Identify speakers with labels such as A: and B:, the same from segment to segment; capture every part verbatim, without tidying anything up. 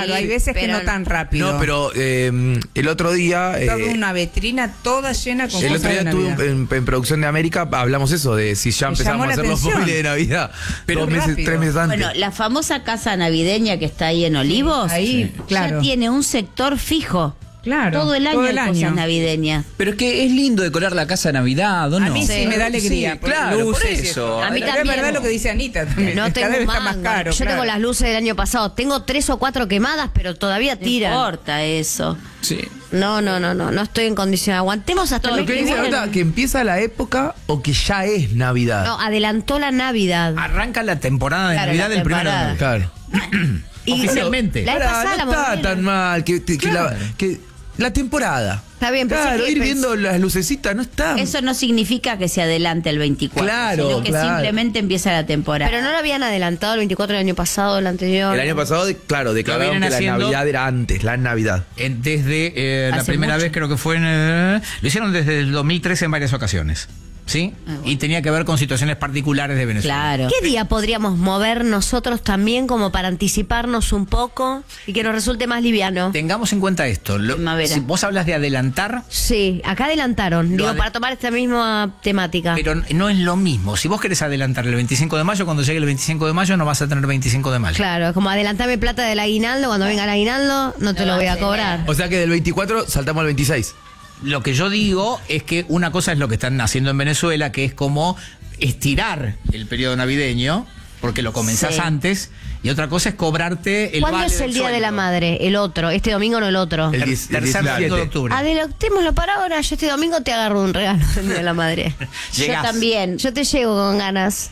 A: Claro, hay veces que no tan rápido.
B: No, pero eh, el otro día...
A: Estaba
B: Eh,
A: una vitrina toda llena con
B: el
A: cosas
B: otro día
A: de
B: estuve
A: Navidad.
B: en, en Producción de América, hablamos eso, de si ya
A: Me
B: empezamos
A: llamó
B: a
A: la
B: hacer los
A: atención.
B: móviles de Navidad.
A: Pero
B: dos meses,
A: rápido.
B: tres meses antes.
C: Bueno, la famosa casa navideña que está ahí en Olivos,
A: Ahí,
C: ya
A: claro.
C: tiene un sector fijo.
A: Claro,
C: Todo el año
A: todo el
C: hay cosas
A: año.
C: navideñas.
D: Pero es que es lindo decorar la casa de Navidad, ¿o no?
A: A mí sí,
C: Sí.
A: me da alegría.
D: Sí,
A: por
D: claro, por
A: luces y
D: eso.
C: A mí
A: Pero
C: también.
A: es verdad lo que dice Anita también.
E: No
A: Cada
E: tengo
A: vez está más
E: mango.
A: caro.
E: Yo
A: claro.
E: tengo las luces del año pasado. Tengo tres o cuatro quemadas, pero todavía
C: No
E: tiran.
C: importa eso.
D: Sí.
E: No, no, no, no. No estoy en condición. Aguantemos hasta el
B: Lo
E: mes
B: que
E: que
B: dice
E: viene.
B: Nota, que empieza la época o que ya es Navidad.
E: No, adelantó la Navidad.
D: Arranca la temporada de
C: Claro,
D: Navidad
C: la
D: del primero de
C: temporada.
D: noviembre.
B: Claro.
E: Y-
D: Oficialmente.
E: La vez
B: Pará,
E: pasada la
B: no está
E: movieron.
B: tan mal que, que, que
D: Claro.
B: la, que la temporada.
E: Está bien, pensé
B: Claro,
E: que-
B: ir
E: pensé-
B: viendo las lucecitas no está.
C: Eso no significa que se adelante el veinticuatro,
B: Claro,
C: sino que
B: claro.
C: simplemente empieza la temporada.
E: Pero no lo habían adelantado el veinticuatro del año pasado, el anterior.
B: El año pasado, de- claro, declararon
D: vienen
B: que la
D: haciendo-
B: Navidad era antes, la Navidad.
D: Eh, Desde eh, la
C: Hace
D: primera
C: mucho.
D: vez, creo que fue en... eh, lo hicieron desde el dos mil trece en varias ocasiones. ¿Sí?
C: Ah, bueno.
D: Y tenía que ver con situaciones particulares de Venezuela.
C: Claro.
E: ¿Qué día podríamos mover nosotros también como para anticiparnos un poco y que nos resulte más liviano?
D: Tengamos en cuenta esto. Lo-
C: Primavera.
D: si vos hablas de adelantar,
E: Sí, acá adelantaron,
D: Lo
E: digo,
D: ade-
E: para tomar esta misma temática.
D: pero no es lo mismo. Si vos querés adelantar el veinticinco de mayo, cuando llegue el veinticinco de mayo no vas a tener veinticinco de mayo.
E: Claro, es como adelantame plata del aguinaldo, cuando venga el aguinaldo no te
C: No
E: lo
C: va
E: voy
C: a
E: a
C: tener.
E: cobrar.
B: O sea que del veinticuatro saltamos al veintiséis.
D: Lo que yo digo es que una cosa es lo que están haciendo en Venezuela, que es como estirar el periodo navideño, porque lo comenzás
E: Sí.
D: antes, y otra cosa es cobrarte el
E: ¿Cuándo
D: vale
E: es el
D: del
E: Día de la
D: sueldo.
E: Madre? El otro, este domingo no el otro.
B: El
D: Ter-
B: diez- el
D: tercer
B: diecisiete.
D: domingo de octubre.
E: Adelantémoslo para ahora, yo este domingo te agarro un regalo del Día de la Madre.
C: Yo
D: Llegás.
C: también.
E: Yo te llego con ganas.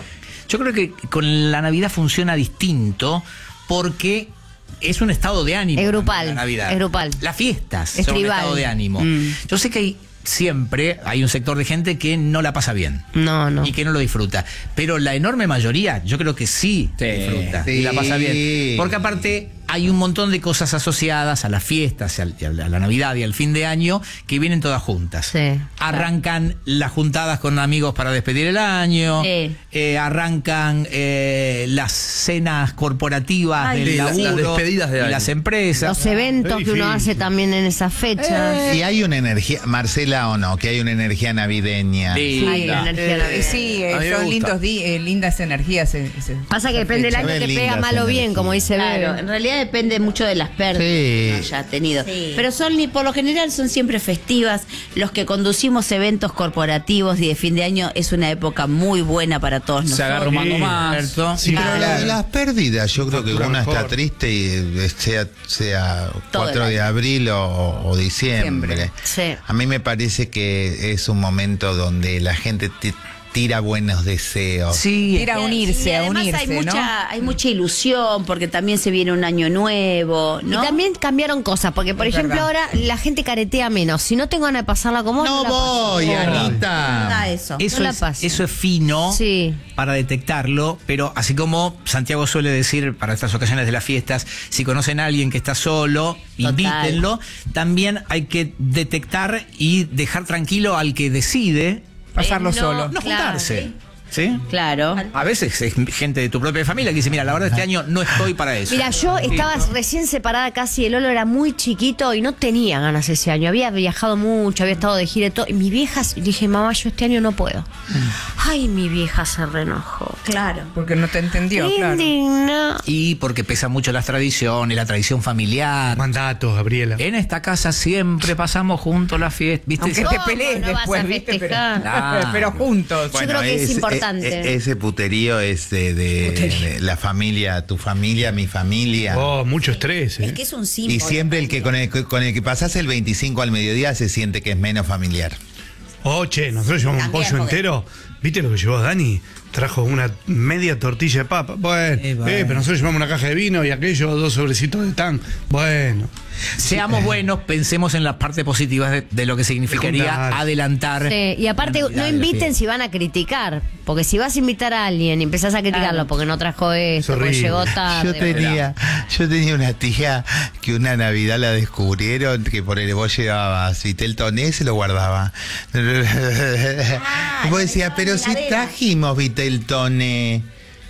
D: Yo creo que con la Navidad funciona distinto porque es un estado de ánimo.
E: Es grupal,
D: La Navidad.
E: es grupal.
D: Las fiestas
E: Es
D: son un
E: tribal.
D: estado de ánimo.
E: Mm.
D: Yo sé que hay, siempre hay un sector de gente que no la pasa bien.
E: No, no.
D: Y que no lo disfruta. Pero la enorme mayoría, yo creo que sí,
F: Sí,
D: disfruta
F: sí.
D: y la pasa bien. Porque aparte hay un montón de cosas asociadas a las fiestas, y al- y a la Navidad y al fin de año que vienen todas juntas.
E: Sí.
D: Arrancan las juntadas con amigos para despedir el año.
C: Sí.
D: Eh, arrancan eh, las cenas corporativas
C: Ay,
D: del
B: sí, las-
D: laburo,
B: las despedidas de
D: y
B: año.
D: las empresas.
E: Los eventos
F: Qué
E: que uno
F: difícil.
E: hace también en esas fechas.
F: Y hay una energía, Marcela o no, que hay una energía navideña.
D: Sí.
E: Hay una energía
A: Eh,
E: navideña.
A: sí, eh,
B: A mí me
A: son
B: gusta.
A: lindos di- eh, lindas energías. eh, ese-
E: Pasa que depende del
A: fecha.
E: año
F: Ve
E: que
F: lindas
E: pega mal o bien,
F: energías.
E: como dice
C: Claro,
E: Bebe.
C: en realidad depende mucho de las pérdidas
F: Sí.
C: que haya tenido.
E: Sí.
C: Pero son, ni- por lo general, son siempre festivas. Los que conducimos eventos corporativos y de fin de año es una época muy buena para todos
D: Se
C: nosotros.
D: agarra un mango más. ¿cierto?
F: Sí, pero
C: Claro.
F: lo de las pérdidas, yo creo que Factura una está mejor. triste y eh, sea, sea
C: Todo
F: cuatro
C: el
F: de
C: año.
F: abril o, o diciembre.
A: Diciembre.
E: Sí.
F: A mí me parece que es un momento donde la gente ti- tira buenos deseos.
D: Sí,
A: Ir a unirse,
C: Y
A: a
C: además
A: unirse,
C: hay
A: ¿no?
C: mucha, hay mucha ilusión porque también se viene un año nuevo, ¿no?
E: Y también cambiaron cosas, porque por
A: Es
E: ejemplo
A: verdad.
E: ahora la gente caretea menos. Si no tengo ganas de pasarla como vos,
F: No
E: la paso.
F: voy,
C: Ah,
F: Anita.
C: eso.
D: Eso,
E: no la
D: es,
E: paso.
D: eso es fino
E: Sí.
D: para detectarlo, pero así como Santiago suele decir para estas ocasiones de las fiestas, si conocen a alguien que está solo,
C: Total.
D: invítenlo. También hay que detectar y dejar tranquilo al que decide
A: Pasarlo
C: Eh, no,
A: solo.
D: no
E: Claro.
D: juntarse. ¿Sí?
C: Claro.
D: A veces es gente de tu propia familia que dice, mira, la verdad este año no estoy para eso.
E: Mira, yo estaba recién separada casi, el Lolo era muy chiquito y no tenía ganas ese año. Había viajado mucho, había estado de gira y todo. Y mi vieja, dije, mamá, yo este año no puedo. Ay, mi vieja se reenojó.
C: Claro.
A: Porque no te entendió, claro.
E: Indigna.
D: Y porque pesan mucho las tradiciones, la tradición familiar.
G: Mandatos, Gabriela.
D: En esta casa siempre pasamos juntos las fiestas, ¿viste?
A: Aunque
D: Esa-
A: te pelees
E: no vas
A: después,
E: a
A: ¿viste? Pero,
E: festejar?
D: Claro.
A: pero juntos.
E: Yo creo que es importante.
F: e- ese puterío es de, de- de la familia, tu familia, mi familia.
G: Oh, mucho estrés. ¿eh?
C: Es que es un símbolo.
F: Y siempre el que con el, con el que pasás el veinticinco al mediodía se siente que es menos familiar.
G: Oh, che, nosotros llevamos un
C: También,
G: pollo
C: porque-
G: entero. ¿Viste lo que llevó Dani? Trajo una media tortilla de papa. Bueno,
D: Eh,
G: eh,
D: bueno.
G: pero nosotros llevamos una caja de vino y aquello, dos sobrecitos de tan. Bueno.
D: Seamos buenos, pensemos en las partes positivas de, de lo que significaría
G: juntar.
D: adelantar.
E: Sí, y aparte,
D: la Navidad
E: no
D: de la
E: inviten
D: fiesta.
E: si van a criticar. Porque si vas a invitar a alguien y empezás a criticarlo
C: Claro.
E: porque no trajo esto, porque
G: horrible.
E: llegó tarde.
F: Yo tenía, yo tenía una tía que una Navidad la descubrieron que por el vos llevabas Vitel Toné, se lo guardaba. Vos decías, pero si trajimos Vitel Toné.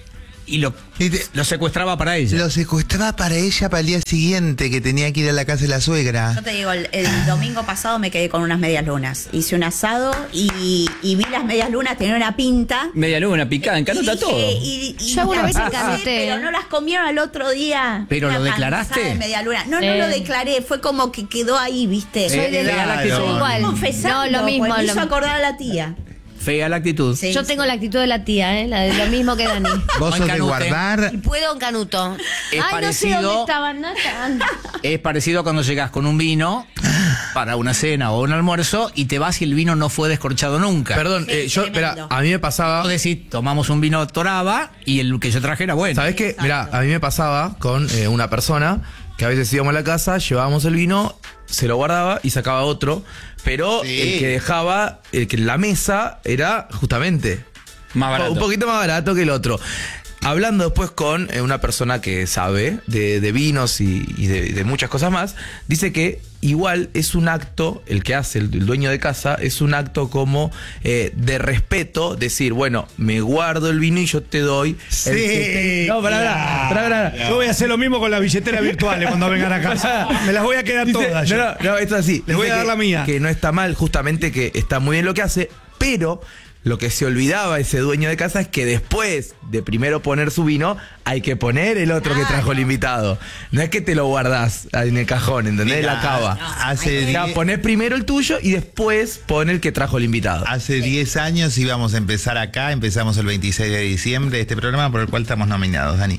D: Y lo,
F: Y te-
D: lo secuestraba para ella.
F: Lo secuestraba para ella para el día siguiente, que tenía que ir a la casa de la suegra.
H: Yo te digo, el, el domingo pasado me quedé con unas medias lunas. Hice un asado y, y vi las medias lunas, tenía una pinta.
I: Media luna, picada, encanota
H: Y dije,
I: todo.
H: y- y-
E: Yo alguna
H: y-
E: vez
H: sí,
E: encanuté.
H: pero no las comieron al otro día.
D: ¿Pero
H: Una
D: lo
H: panzada
D: declaraste?
H: de media luna. No, no
E: Eh.
H: lo declaré, fue como que quedó ahí, ¿viste?
E: Soy de
F: Claro.
E: la que soy igual.
H: Confesando,
E: No, lo mismo.
H: pues, me
E: lo-
H: hizo acordar a la tía.
D: Fea la actitud.
H: Sí,
E: Yo
H: sí.
E: tengo la actitud de la tía, ¿eh? La de lo mismo que Dani.
F: Vos sos de
D: Canute.
F: guardar.
E: Y puedo en Canuto.
D: Es
E: Ay, no sé
D: parecido-
E: dónde estaban. Nata.
D: Es parecido a cuando llegas con un vino para una cena o un almuerzo y te vas y el vino no fue descorchado nunca.
B: Perdón,
H: Sí,
B: eh, yo,
H: tremendo.
B: espera, a mí me pasaba.
D: Vos decís, tomamos un vino Toraba y el que yo traje era bueno.
B: ¿Sabés qué? Mira, a mí me pasaba con eh, una persona que a veces íbamos a la casa, llevábamos el vino, se lo guardaba y sacaba otro, pero
F: Sí.
B: el que dejaba, el que en la mesa era justamente
I: Más barato.
B: un poquito más barato que el otro. Hablando después con eh, una persona que sabe de, de vinos y, y de, de muchas cosas más, dice que igual es un acto, el que hace el, el dueño de casa, es un acto como eh, de respeto, decir, bueno, me guardo el vino y yo te doy. el
F: Sí,
B: que te- No, pará, pará, pará, pará.
G: Yo voy a hacer lo mismo con las billeteras virtuales cuando vengan a casa. Me las voy a quedar
B: Dice-
G: todas. yo.
B: No, no, no, esto es así.
G: Les voy
B: Dice
G: a dar
B: que-
G: la mía.
B: Que no está mal, justamente que está muy bien lo que hace, pero lo que se olvidaba ese dueño de casa es que después de primero poner su vino, hay que poner el otro que trajo el invitado. No es que te lo guardás en el cajón, ¿entendés?
F: Mira,
B: La cava.
F: hace
B: O sea,
F: diez-
B: ponés primero el tuyo y después pone el que trajo el invitado.
F: Hace diez años íbamos a empezar acá, empezamos el veintiséis de diciembre, este programa por el cual estamos nominados, Dani.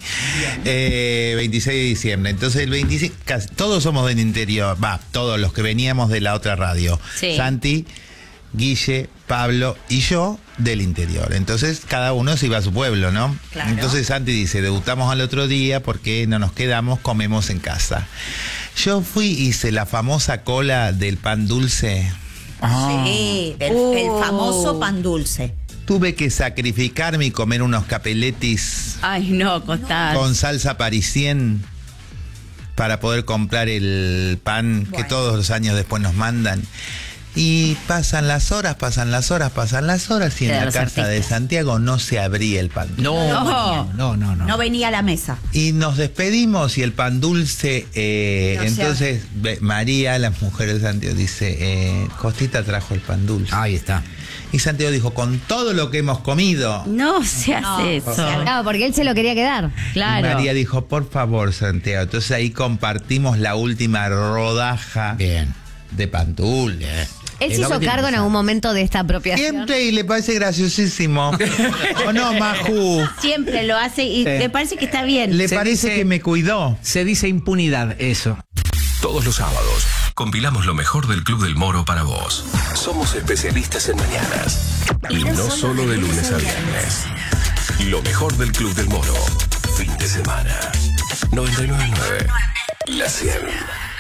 F: Eh, veintiséis de diciembre, entonces el veinticinco, casi, todos somos del interior, va, todos los que veníamos de la otra radio.
C: Sí.
F: Santi, Guille, Pablo y yo del interior. Entonces cada uno se iba a su pueblo, ¿no?
H: Claro.
F: Entonces Santi dice, debutamos al otro día porque no nos quedamos, comemos en casa. Yo fui, hice la famosa cola del pan dulce.
H: Sí, el,
E: Uh.
H: el famoso pan dulce.
F: Tuve que sacrificarme y comer unos capeletis
C: Ay, no, costar.
F: con salsa parisien para poder comprar el pan que
H: Bueno.
F: todos los años después nos mandan. Y pasan las horas, pasan las horas, pasan las horas y en
C: Quedan
F: la
C: los
F: casa de
C: artistas.
F: Santiago no se abría el pan.
D: No,
C: No.
D: no, no, no.
H: No venía a la mesa.
F: Y nos despedimos y el pan dulce, eh,
H: No se
F: entonces ve- María, la mujer de Santiago, dice, eh, Costita trajo el pan dulce.
D: Ahí está.
F: Y Santiago dijo, con todo lo que hemos comido.
C: No se hace
H: No,
C: eso.
H: o sea,
E: No, porque él se lo quería quedar.
C: Claro.
F: Y María dijo, por favor, Santiago. Entonces ahí compartimos la última rodaja
D: Bien.
F: de pan dulce.
E: Él
F: Es
E: se
F: lo
E: hizo
F: que tiene
E: cargo
F: que
E: en
F: ser.
E: algún momento de esta apropiación.
F: Siempre y le parece graciosísimo. ¿O no, Maju?
C: Siempre lo hace y le parece que está bien.
F: Le
D: Se
F: parece
D: dice-
F: que me cuidó.
D: Se dice impunidad, eso.
J: Todos los sábados compilamos lo mejor del Club del Moro para vos. Somos especialistas en mañanas. Y no solo de lunes a viernes. Lo mejor del Club del Moro. Fin de semana. noventa y nueve punto nueve. La cien.